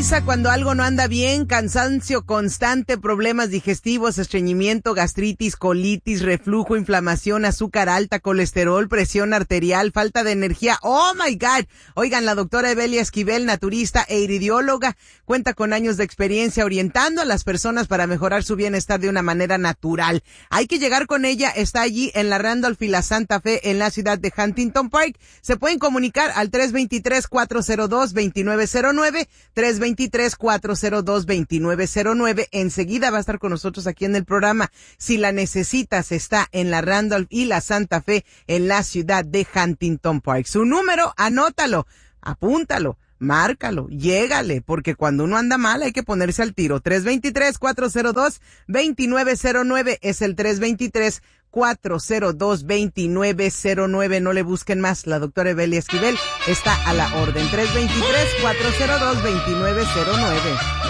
avisa cuando algo no anda bien: cansancio constante, problemas digestivos, estreñimiento, gastritis, colitis, reflujo, inflamación, azúcar alta, colesterol, presión arterial, falta de energía. ¡Oh, my God! Oigan, la doctora Evelia Esquivel, naturista e iridióloga, cuenta con años de experiencia orientando a las personas para mejorar su bienestar de una manera natural. Hay que llegar con ella. Está allí en la Randolph y la Santa Fe, en la ciudad de Huntington Park. Se pueden comunicar al 323-402-2909, 323-402-2909. Enseguida va a estar con nosotros aquí en el programa. Si la necesitas, está en la Randolph y la Santa Fe, en la ciudad de Huntington Park. Su número, anótalo, apúntalo, márcalo, llégale, porque cuando uno anda mal hay que ponerse al tiro. 323-402-2909 es el 323-402-2909. No le busquen más. La doctora Evelia Esquivel está a la orden. 323-402-2909.